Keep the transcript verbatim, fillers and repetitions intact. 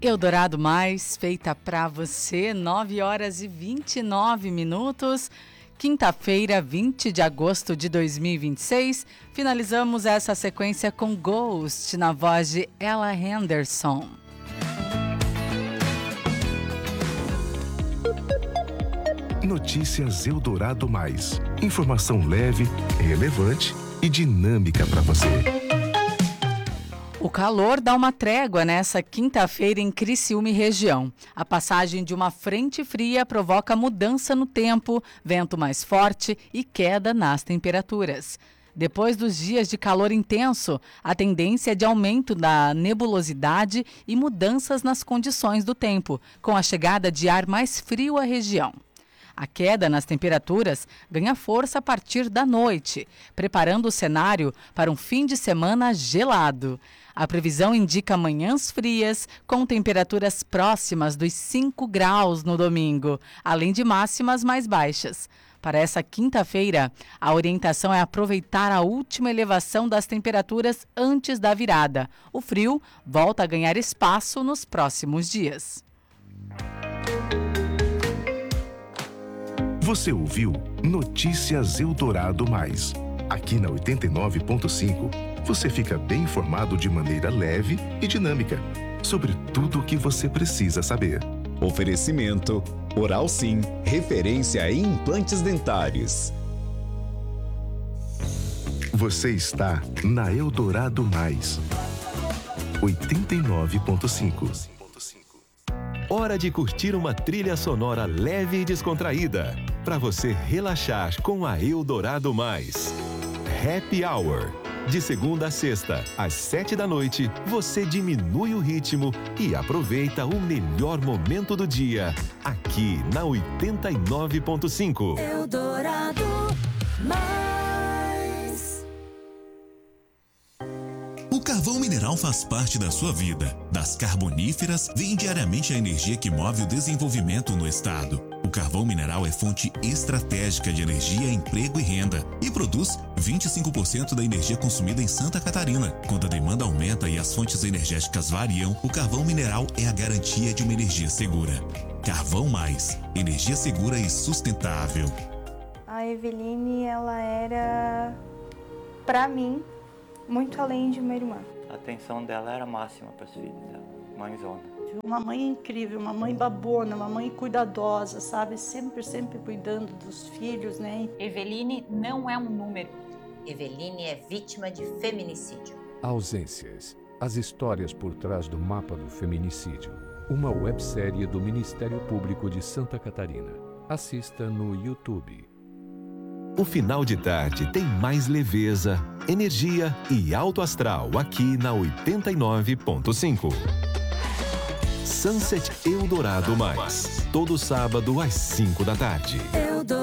Eldorado Mais, feita pra você, nove horas e vinte e nove minutos, quinta-feira, vinte de agosto de dois mil e vinte e seis. Finalizamos essa sequência com Ghost, na voz de Ella Henderson. Notícias Eldorado Mais. Informação leve, relevante e dinâmica para você. O calor dá uma trégua nessa quinta-feira em Criciúma e região. A passagem de uma frente fria provoca mudança no tempo, vento mais forte e queda nas temperaturas. Depois dos dias de calor intenso, a tendência é de aumento da nebulosidade e mudanças nas condições do tempo, com a chegada de ar mais frio à região. A queda nas temperaturas ganha força a partir da noite, preparando o cenário para um fim de semana gelado. A previsão indica manhãs frias, com temperaturas próximas dos cinco graus no domingo, além de máximas mais baixas. Para essa quinta-feira, a orientação é aproveitar a última elevação das temperaturas antes da virada. O frio volta a ganhar espaço nos próximos dias. Você ouviu Notícias Eldorado Mais. Aqui na oitenta e nove ponto cinco, você fica bem informado de maneira leve e dinâmica sobre tudo o que você precisa saber. Oferecimento Oral Sim, referência em implantes dentários. Você está na Eldorado Mais. oitenta e nove ponto cinco. Hora de curtir uma trilha sonora leve e descontraída, para você relaxar com a Eldorado Mais. Happy Hour. De segunda a sexta, às sete da noite, você diminui o ritmo e aproveita o melhor momento do dia, aqui na oitenta e nove ponto cinco. Eldorado Mais. O carvão mineral faz parte da sua vida. Das carboníferas vem diariamente a energia que move o desenvolvimento no estado. O carvão mineral é fonte estratégica de energia, emprego e renda e produz vinte e cinco por cento da energia consumida em Santa Catarina. Quando a demanda aumenta e as fontes energéticas variam, o carvão mineral é a garantia de uma energia segura. Carvão Mais, energia segura e sustentável. A Eveline, ela era, pra mim, muito além de uma irmã. A atenção dela era máxima para os filhos dela, mãezona. Uma mãe incrível, uma mãe babona, uma mãe cuidadosa, sabe? Sempre, sempre cuidando dos filhos, né? Eveline não é um número. Eveline é vítima de feminicídio. Ausências. As histórias por trás do mapa do feminicídio. Uma websérie do Ministério Público de Santa Catarina. Assista no YouTube. O final de tarde tem mais leveza, energia e alto astral aqui na oitenta e nove ponto cinco. Sunset Eldorado Mais. Todo sábado às cinco da tarde.